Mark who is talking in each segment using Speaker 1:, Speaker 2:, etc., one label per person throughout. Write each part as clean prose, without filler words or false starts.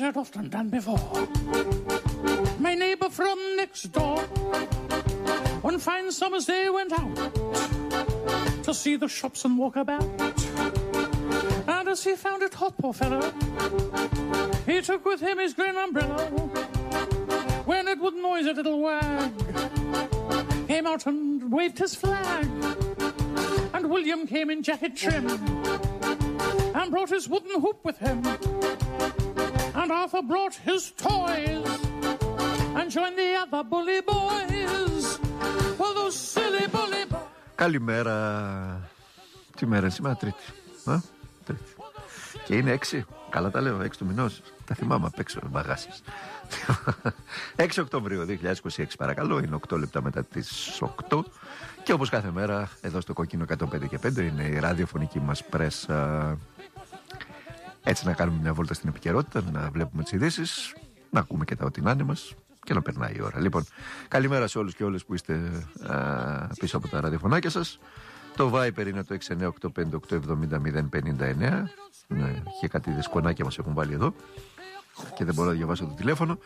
Speaker 1: had often done before. My neighbor from next door, one fine summer's day, went out to see the shops and walk about. And as he found it hot, poor fellow, he took with him his green umbrella. When it would noise a little wag, came out and waved his flag. And William came in jacket trim and brought his wooden hoop with him. And Arthur brought his toys and joined the other bully boys. Well, those silly bully boys.
Speaker 2: Καλημέρα. Τι μέρα είναι σήμερα? Τρίτη. Τρίτη. Και είναι 6. Καλά τα λέω, 6 του μηνός. Τα θυμάμαι απ' έξω, μπαγάσεις. 6 Οκτωβρίου 2026 παρακαλώ. Είναι 8 λεπτά μετά τις 8. Και όπως κάθε μέρα εδώ στο Κόκκινο 105 και 5 είναι η ραδιοφωνική μας πρέσα. Έτσι να κάνουμε μια βόλτα στην επικαιρότητα, να βλέπουμε τις ειδήσεις, να ακούμε και τα ό,τι να είναι μας και να περνάει η ώρα. Λοιπόν, καλημέρα σε όλους και όλες που είστε πίσω από τα ραδιοφωνάκια σας. Το Viber είναι το 6985-870-059. Ναι, και κάτι δεσκονάκια μας έχουν βάλει εδώ και δεν μπορώ να διαβάσω το τηλέφωνο.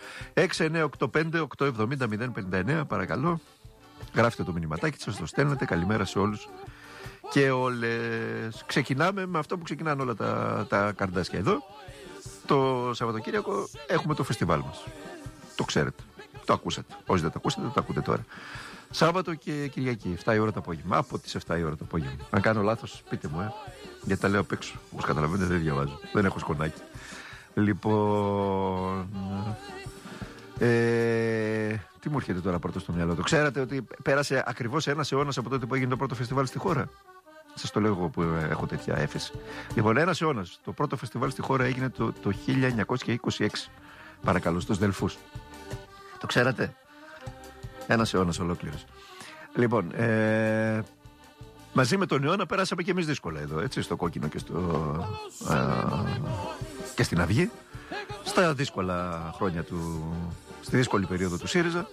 Speaker 2: 6985-870-059, παρακαλώ. Γράφτε το μηνυματάκι σας, το στέλνετε. Καλημέρα σε όλους και όλες. Ξεκινάμε με αυτό που ξεκινάνε όλα τα καρδάσια εδώ. Το Σαββατοκύριακο έχουμε το φεστιβάλ μας. Το ξέρετε, το ακούσατε. Όσοι δεν το ακούσατε, το ακούτε τώρα. Σάββατο και Κυριακή, 7 η ώρα το απόγευμα. Από τις 7 η ώρα το απόγευμα. Αν κάνω λάθος, πείτε μου, γιατί τα λέω απ' έξω. Όπως καταλαβαίνετε, δεν διαβάζω. Δεν έχω σκονάκι. Λοιπόν. Τι μου έρχεται τώρα πρώτο στο μυαλό? Το ξέρατε ότι πέρασε ακριβώς ένας αιώνας από τότε που έγινε το πρώτο φεστιβάλ στη χώρα? Σας το λέω εγώ που έχω τέτοια έφεση. Λοιπόν, ένας αιώνας. Το πρώτο φεστιβάλ στη χώρα έγινε το 1926. Παρακαλώ, στους Δελφούς. Το ξέρατε? Ένας αιώνας ολόκληρος. Λοιπόν, μαζί με τον αιώνα πέρασαμε και εμείς δύσκολα εδώ, έτσι, στο Κόκκινο και στην Αυγή. Στα δύσκολα χρόνια στη δύσκολη περίοδο του ΣΥΡΙΖΑ.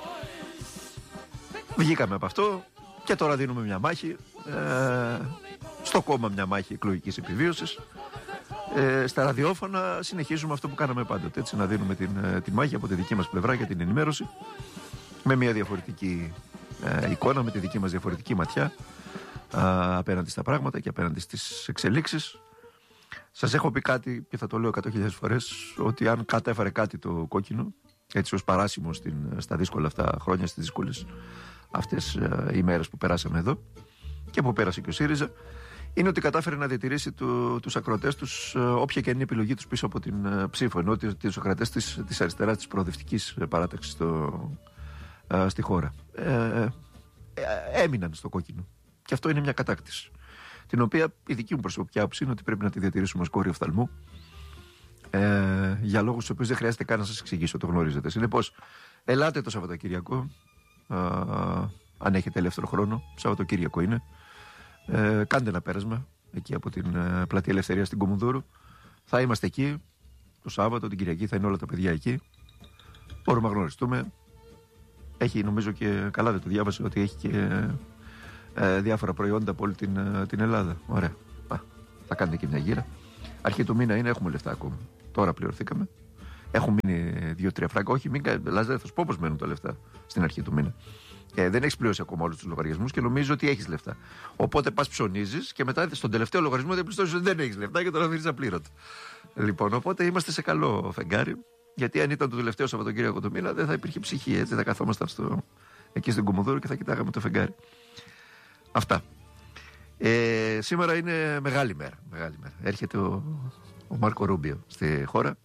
Speaker 2: Βγήκαμε από αυτό και τώρα δίνουμε μια μάχη, στο κόμμα μια μάχη εκλογικής επιβίωσης. Στα ραδιόφωνα συνεχίζουμε αυτό που κάναμε πάντοτε, έτσι, να δίνουμε τη μάχη από τη δική μας πλευρά για την ενημέρωση, με μια διαφορετική εικόνα, με τη δική μας διαφορετική ματιά απέναντι στα πράγματα και απέναντι στις εξελίξεις. Σας έχω πει κάτι και θα το λέω 100.000 φορές, ότι αν κατέφερε κάτι το Κόκκινο, έτσι ως παράσημο στα δύσκολα αυτά χρόνια, στις δύσκολες αυτές οι μέρες που περάσαμε εδώ και που πέρασε και ο ΣΥΡΙΖΑ, είναι ότι κατάφερε να διατηρήσει τους ακροατές τους, όποια και είναι η επιλογή τους πίσω από την ψήφο, ενώ τους ακροατές της αριστεράς, της προοδευτικής παράταξης στη χώρα έμειναν στο Κόκκινο. Και αυτό είναι μια κατάκτηση, την οποία η δική μου προσωπική άποψη είναι ότι πρέπει να τη διατηρήσουμε ως κόρη οφθαλμού, για λόγους τους οποίους δεν χρειάζεται καν να σας εξηγήσω, το γνωρίζετε. Συνεπώς, ελάτε το Σαββατοκύριακο, αν έχετε ελεύθερο χρόνο, Σαββατοκύριακο είναι, κάντε ένα πέρασμα εκεί από την Πλατεία Ελευθερίας στην Κομουνδούρου. Θα είμαστε εκεί το Σάββατο, την Κυριακή θα είναι όλα τα παιδιά εκεί. Μπορούμε να γνωριστούμε. Έχει, νομίζω, και καλά δεν το διάβασα, ότι έχει και διάφορα προϊόντα από όλη την Ελλάδα. Ωραία. Θα κάνετε και μια γύρα. Αρχή του μήνα είναι, έχουμε λεφτά ακόμα. Τώρα πληρωθήκαμε. Έχουν μείνει 2-3 φράγκα. Όχι, μην θα σου πω πώς μένουν τα λεφτά στην αρχή του μήνα. Δεν έχεις πληρώσει ακόμα όλους τους λογαριασμούς και νομίζω ότι έχεις λεφτά. Οπότε πας ψωνίζεις και μετά στον τελευταίο λογαριασμό διαπιστώσεις ότι δεν έχεις λεφτά και τώρα μείνεις απλήρωτο. Λοιπόν, οπότε είμαστε σε καλό φεγγάρι. Γιατί αν ήταν το τελευταίο Σαββατοκύριακο του μήνα, δεν θα υπήρχε ψυχή. Έτσι, θα καθόμασταν εκεί στην Κομουνδούρου και θα κοιτάγαμε το φεγγάρι. Αυτά. Σήμερα είναι μεγάλη μέρα. Μεγάλη μέρα. Έρχεται ο Μάρκο Ρούμπιο στη χώρα.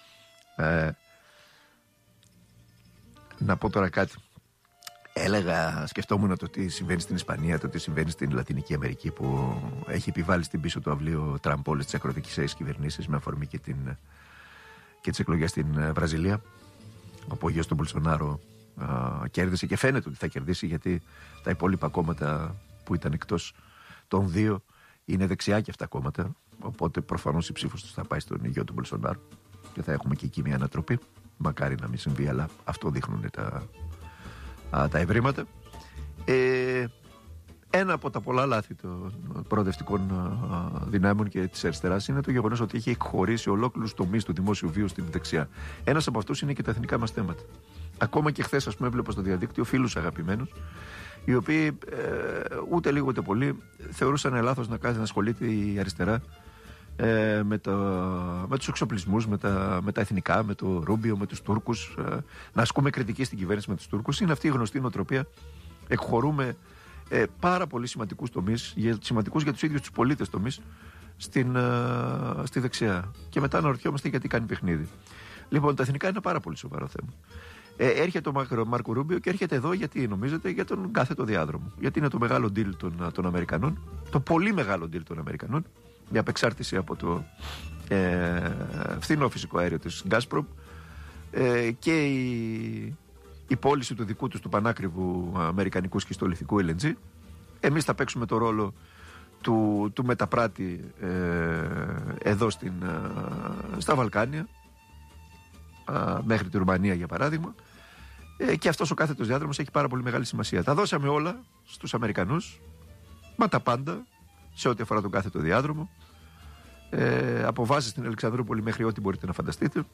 Speaker 2: Να πω τώρα κάτι. Σκεφτόμουν το τι συμβαίνει στην Ισπανία, το τι συμβαίνει στην Λατινική Αμερική, που έχει επιβάλει στην πίσω του αυλίου ο Τραμπ όλες τις ακροδικησίες κυβερνήσεις, με αφορμή και τις εκλογές στην Βραζιλία. Ο απογείος του Μπολσονάρο κέρδισε και φαίνεται ότι θα κερδίσει, γιατί τα υπόλοιπα κόμματα που ήταν εκτός των δύο είναι δεξιά και αυτά κόμματα. Οπότε προφανώς η ψήφος τους θα πάει στον ηγείο του Μπολσονάρο και θα έχουμε και εκεί μια ανατροπή. Μακάρι να μην συμβεί, αλλά αυτό δείχνουν τα ευρήματα. Ένα από τα πολλά λάθη των προοδευτικών δυνάμεων και της αριστεράς είναι το γεγονός ότι έχει εκχωρήσει ολόκληρους τομείς του δημόσιου βίου στην δεξιά. Ένας από αυτούς είναι και τα εθνικά μας θέματα. Ακόμα και χθες, ας πούμε, έβλεπα στο διαδίκτυο φίλους αγαπημένους, οι οποίοι ούτε λίγο ούτε πολύ θεωρούσαν λάθος να ασχολείται η αριστερά με τους εξοπλισμούς, με τα εθνικά, με το Ρούμπιο, με τους Τούρκους, να ασκούμε κριτική στην κυβέρνηση με τους Τούρκους. Είναι αυτή η γνωστή νοοτροπία. Εκχωρούμε πάρα πολύ σημαντικούς τομείς, σημαντικούς για τους ίδιους τους πολίτες τομείς, στη δεξιά. Και μετά αναρωτιόμαστε γιατί κάνει παιχνίδι. Λοιπόν, τα εθνικά είναι ένα πάρα πολύ σοβαρό θέμα. Έρχεται ο Μάρκο Ρούμπιο και έρχεται εδώ γιατί νομίζετε για τον κάθετο διάδρομο. Γιατί είναι το μεγάλο deal των Αμερικανών, το πολύ μεγάλο deal των Αμερικανών, μια απεξάρτηση από το φθηνό φυσικό αέριο της Gazprom και η πώληση του δικού τους του πανάκριβου αμερικανικού σχιστολιθικού LNG. Εμείς θα παίξουμε το ρόλο του μεταπράτη εδώ στα Βαλκάνια, μέχρι τη Ρουμανία για παράδειγμα, και αυτός ο κάθετος διάδρομος έχει πάρα πολύ μεγάλη σημασία. Τα δώσαμε όλα στους Αμερικανούς, μα τα πάντα, σε ό,τι αφορά τον κάθετο διάδρομο, από βάση στην Αλεξανδρούπολη μέχρι ό,τι μπορείτε να φανταστείτε.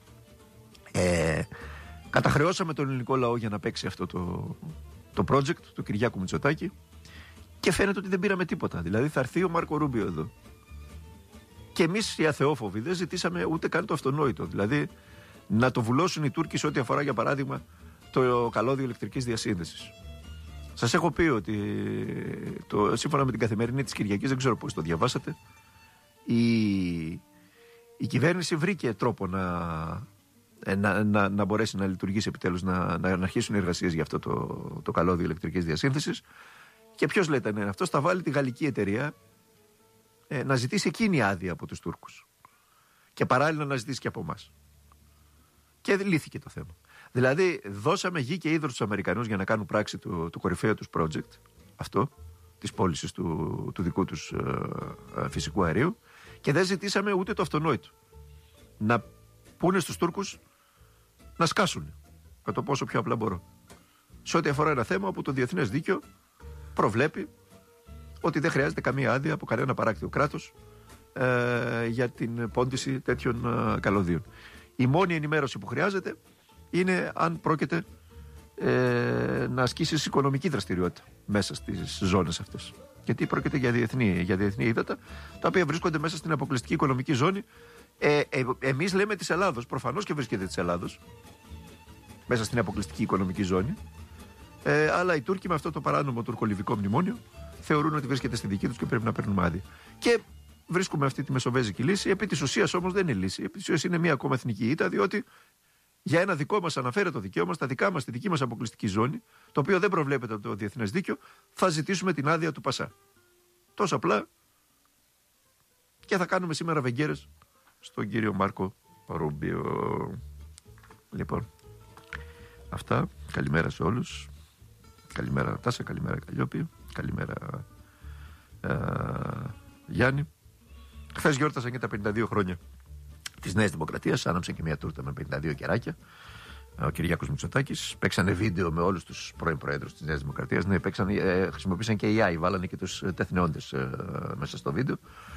Speaker 2: Καταχρεώσαμε τον ελληνικό λαό για να παίξει αυτό το project του Κυριάκου Μητσοτάκη και φαίνεται ότι δεν πήραμε τίποτα. Δηλαδή θα έρθει ο Μάρκο Ρούμπιο εδώ και εμείς οι αθεόφοβοι δεν ζητήσαμε ούτε καν το αυτονόητο, δηλαδή να το βουλώσουν οι Τούρκοι σε ό,τι αφορά για παράδειγμα το καλώδιο ηλεκτρικής διασύνδεσης. Σας έχω πει ότι σύμφωνα με την Καθημερινή της Κυριακής, δεν ξέρω πώς το διαβάσατε, η κυβέρνηση βρήκε τρόπο να μπορέσει να λειτουργήσει επιτέλους, να αρχίσουν οι εργασίες για αυτό το καλώδιο ηλεκτρικής διασύνθεσης. Και ποιος λέτε, αυτός θα βάλει τη γαλλική εταιρεία να ζητήσει εκείνη άδεια από τους Τούρκους και παράλληλα να ζητήσει και από εμάς. Και λύθηκε το θέμα. Δηλαδή δώσαμε γη και είδωρ στους Αμερικανούς για να κάνουν πράξη του κορυφαίου τους project, αυτό, της πώλησης του δικού τους φυσικού αερίου, και δεν ζητήσαμε ούτε το αυτονόητο. Να πούνε στους Τούρκους να σκάσουν, με το πόσο πιο απλά μπορώ. Σε ό,τι αφορά ένα θέμα όπου το διεθνές δίκαιο προβλέπει ότι δεν χρειάζεται καμία άδεια από κανένα παράκτιο κράτος για την πώντιση τέτοιων καλωδίων. Η μόνη ενημέρωση που χρειάζεται είναι αν πρόκειται να ασκήσεις οικονομική δραστηριότητα μέσα στις ζώνες αυτές. Γιατί πρόκειται για διεθνή ύδατα, τα οποία βρίσκονται μέσα στην αποκλειστική οικονομική ζώνη. Εμείς λέμε της Ελλάδος, προφανώς και βρίσκεται της Ελλάδος μέσα στην αποκλειστική οικονομική ζώνη, αλλά οι Τούρκοι με αυτό το παράνομο τουρκολιβικό μνημόνιο θεωρούν ότι βρίσκεται στη δική τους και πρέπει να παίρνουμε άδεια. Και βρίσκουμε αυτή τη μεσοβέζικη λύση. Επί της ουσίας όμως δεν είναι λύση. Επί της ουσίας είναι μια ακόμα εθνική ήττα, διότι για ένα δικό μας αναφέρετο δικαίωμα, στα δικά μας, στη δική μας αποκλειστική ζώνη, το οποίο δεν προβλέπεται από το διεθνές δίκαιο, θα ζητήσουμε την άδεια του Πασά. Τόσο απλά, και θα κάνουμε σήμερα βεγγέρες στον κύριο Μάρκο Ρούμπιο. Λοιπόν, αυτά. Καλημέρα σε όλους. Καλημέρα Τάσα, καλημέρα Καλλιόπη, καλημέρα Γιάννη. Χθες γιόρτασαν και τα 52 χρόνια της Νέας Δημοκρατίας. Άναψαν και μια τούρτα με 52 κεράκια. Ο Κυριάκος Μητσοτάκης. Παίξανε βίντεο με όλους τους πρώην προέδρους της Νέας Δημοκρατίας. Ναι, χρησιμοποίησαν και AI, βάλανε και τους τεθνεόντες μέσα στο βίντεο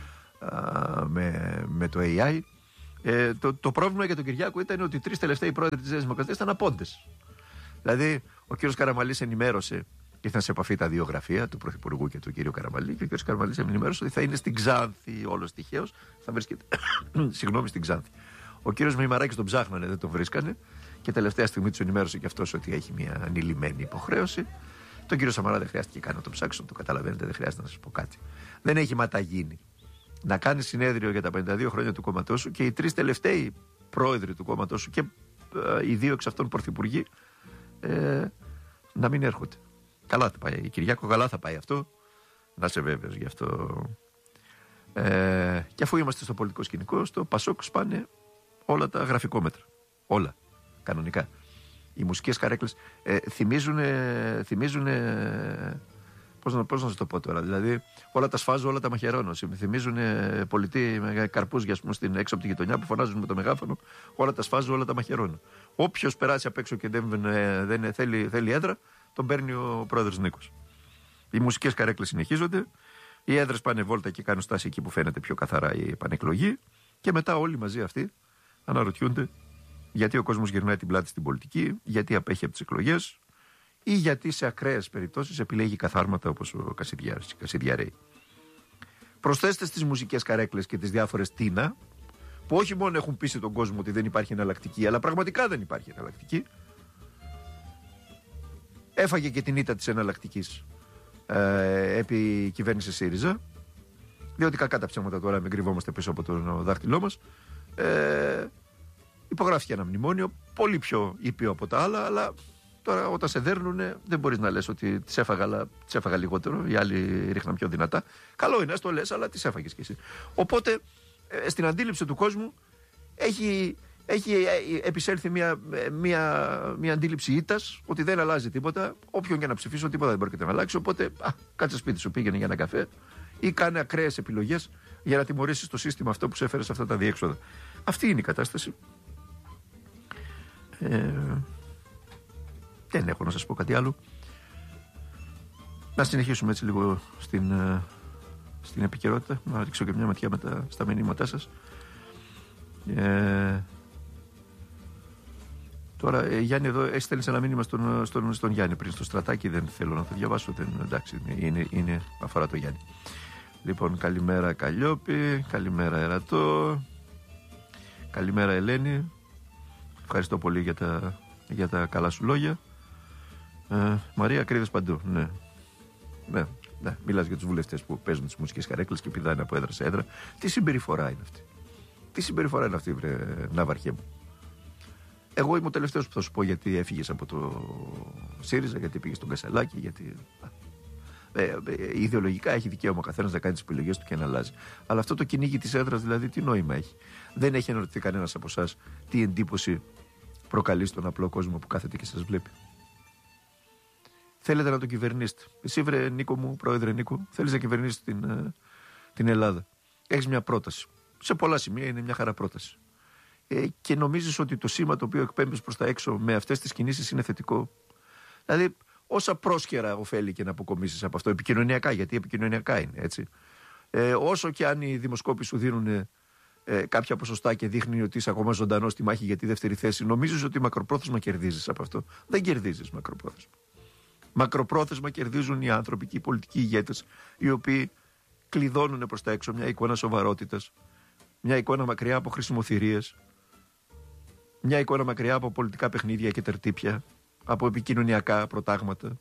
Speaker 2: με το AI. Το πρόβλημα για τον Κυριάκο ήταν ότι οι τρεις τελευταίοι πρόεδροι της Νέας Δημοκρατίας ήταν απόντες. Δηλαδή, ο κύριος Καραμανλής ενημέρωσε, ήρθαν σε επαφή τα δύο γραφεία του Πρωθυπουργού και του κύριου Καραμανλή, και ο κύριος Καραμανλής ενημέρωσε ότι θα είναι στην Ξάνθη, όλος τυχαίως, θα βρίσκεται στην Ξάνθη. Ο κύριος Μημαράκης τον ψάχνανε, δεν τον βρίσκανε, και τελευταία στιγμή του ενημέρωσε και αυτός ότι έχει μια ανηλυμένη υποχρέωση. Τον κύριο Σαμαρά δεν χρειάστηκε καν να τον ψάξουν, το καταλαβαίνετε, δεν χρειάζεται να σας πω κάτι. Δεν έχει ματαγίνει να κάνει συνέδριο για τα 52 χρόνια του κόμματός σου και οι τρεις τελευταίοι πρόεδροι του κόμματός σου και οι δύο εξ αυτών πρωθυπουργοί να μην έρχονται. Καλά θα πάει. Η Κυριάκο, καλά θα πάει αυτό. Να είσαι βέβαιος γι' αυτό. Και αφού είμαστε στο πολιτικό σκηνικό, στο Πασόκ σπάνε όλα τα γραφικόμετρα. Όλα. Κανονικά. Οι μουσικές καρέκλες θυμίζουν. Πώς να σας το πω τώρα. Δηλαδή, όλα τα σφάζω, όλα τα μαχαιρώνω. Θυμίζουν πολιτοί με καρπούζια, στην έξω από τη γειτονιά που φωνάζουν με το μεγάφωνο. Όλα τα σφάζω, όλα τα μαχαιρώνω. Όποιος περάσει απ' έξω και δεν θέλει έδρα, τον παίρνει ο πρόεδρος Νίκος. Οι μουσικές καρέκλες συνεχίζονται. Οι έδρες πάνε βόλτα και κάνουν στάση εκεί που φαίνεται πιο καθαρά η επανεκλογή. Και μετά όλοι μαζί αυτοί αναρωτιούνται γιατί ο κόσμος γυρνάει την πλάτη στην πολιτική, γιατί απέχει από τις εκλογές ή γιατί σε ακραίες περιπτώσεις επιλέγει καθάρματα όπως ο Κασιδιάρη. Προσθέστε στις μουσικές καρέκλες και τις διάφορες τίνα, που όχι μόνο έχουν πείσει τον κόσμο ότι δεν υπάρχει εναλλακτική, αλλά πραγματικά δεν υπάρχει εναλλακτική. Έφαγε και την ήττα της εναλλακτικής επί κυβέρνηση ΣΥΡΙΖΑ, διότι κακά τα ψέματα τώρα, μην κρυβόμαστε πίσω από το δάχτυλό μας. Υπογράφηκε ένα μνημόνιο πολύ πιο ήπιο από τα άλλα, αλλά τώρα όταν σε δέρνουνε δεν μπορείς να λες ότι τις έφαγα, αλλά τις έφαγα λιγότερο, οι άλλοι ρίχναν πιο δυνατά. Καλό είναι, ας το λες, αλλά τις έφαγες κι εσύ. Οπότε στην αντίληψη του κόσμου έχει επισέλθει μια αντίληψη ήττας, ότι δεν αλλάζει τίποτα. Όποιον και να ψηφίσω, τίποτα δεν πρόκειται να αλλάξει. Οπότε κάτσε σπίτι σου, πήγαινε για ένα καφέ ή κάνε ακραίες επιλογές για να τιμωρήσεις το σύστημα αυτό που σε έφερε σε αυτά τα διέξοδα. Αυτή είναι η κατάσταση. Δεν έχω να σας πω κάτι άλλο. Να συνεχίσουμε έτσι λίγο στην επικαιρότητα. Να ρίξω και μια ματιά στα μηνύματά σας. Τώρα, Γιάννη, εδώ έστελνες ένα μήνυμα στον Γιάννη πριν, στο Στρατάκι. Δεν θέλω να το διαβάσω. Εντάξει, είναι αφορά το Γιάννη. Λοιπόν, καλημέρα Καλλιόπη, καλημέρα Ερατό, καλημέρα Ελένη. Ευχαριστώ πολύ για τα καλά σου λόγια. Μαρία, κρύβες παντού. Ναι. Μιλάς για τους βουλευτές που παίζουν τις μουσικές καρέκλες και πηδάνε από έδρα σε έδρα. Τι συμπεριφορά είναι αυτή, βρε Ναύαρχέ μου. Εγώ είμαι ο τελευταίος που θα σου πω γιατί έφυγες από το ΣΥΡΙΖΑ, γιατί πήγες στον Κασελάκη, γιατί ιδεολογικά έχει δικαίωμα ο καθένας να κάνει τις επιλογές του και να αλλάζει. Αλλά αυτό το κυνήγι της έδρας, δηλαδή, τι νόημα έχει? Δεν έχει αναρωτηθεί κανένας από εσάς τι εντύπωση προκαλεί στον απλό κόσμο που κάθεται και σας βλέπει? Θέλετε να το κυβερνήσετε? Εσύ, βρε Νίκο μου, πρόεδρε Νίκο, θέλεις να κυβερνήσεις την Ελλάδα. Έχεις μια πρόταση. Σε πολλά σημεία είναι μια χαρά πρόταση. Και νομίζεις ότι το σήμα το οποίο εκπέμπεις προς τα έξω με αυτές τις κινήσεις είναι θετικό? Δηλαδή, όσα πρόσχερα ωφέλη και να αποκομίσεις από αυτό, επικοινωνιακά, γιατί επικοινωνιακά είναι, έτσι. Όσο και αν οι δημοσκόποι σου δίνουν κάποια ποσοστά και δείχνει ότι είσαι ακόμα ζωντανός στη μάχη για τη δεύτερη θέση, νομίζεις ότι μακροπρόθεσμα κερδίζεις από αυτό? Δεν κερδίζεις μακροπρόθεσμα. Μακροπρόθεσμα κερδίζουν οι άνθρωποι και οι πολιτικοί ηγέτες, οι οποίοι κλειδώνουν προς τα έξω μια εικόνα σοβαρότητας, μια εικόνα μακριά από χρησιμοθυρίες, μια εικόνα μακριά από πολιτικά παιχνίδια και τερτύπια, από επικοινωνιακά προτάγματα.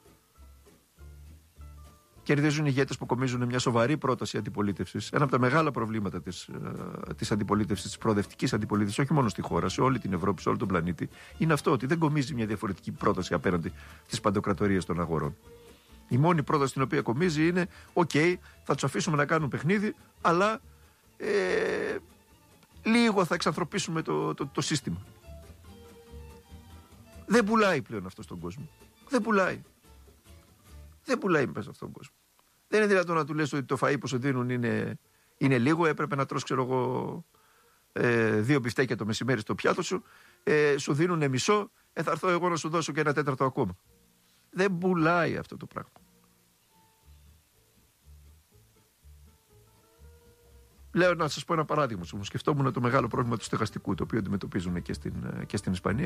Speaker 2: Κερδίζουν ηγέτες που κομίζουν μια σοβαρή πρόταση αντιπολίτευσης. Ένα από τα μεγάλα προβλήματα της αντιπολίτευσης, της προοδευτικής αντιπολίτευσης, όχι μόνο στη χώρα, σε όλη την Ευρώπη, σε όλο τον πλανήτη, είναι αυτό, ότι δεν κομίζει μια διαφορετική πρόταση απέναντι στις παντοκρατορίες των αγορών. Η μόνη πρόταση την οποία κομίζει είναι: OK, θα τους αφήσουμε να κάνουν παιχνίδι, αλλά λίγο θα εξανθρωπίσουμε το σύστημα. Δεν πουλάει πλέον αυτό στον κόσμο. Δεν πουλάει μέσα αυτόν τον κόσμο. Δεν είναι δυνατόν να του λες ότι το φαΐ που σου δίνουν είναι λίγο, έπρεπε να τρως, ξέρω εγώ, 2 μπιφτέκια το μεσημέρι στο πιάτο σου, σου δίνουν μισό, θα έρθω εγώ να σου δώσω και 1/4 ακόμα. Δεν πουλάει αυτό το πράγμα. Λέω να σας πω ένα παράδειγμα. Σκεφτόμουν το μεγάλο πρόβλημα του στεγαστικού, το οποίο αντιμετωπίζουν και στην Ισπανία.